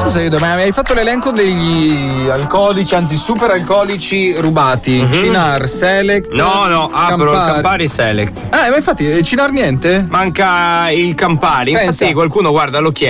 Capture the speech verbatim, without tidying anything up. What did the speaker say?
scusa, io, ma hai fatto l'elenco degli alcolici, anzi super alcolici rubati. Mm-hmm. Cinar, Select. No, no, apro Campari, Campari Select. Eh, ma infatti, Cinar niente? Manca il Campari. Infatti, pensa. Qualcuno, guarda, lo chiede.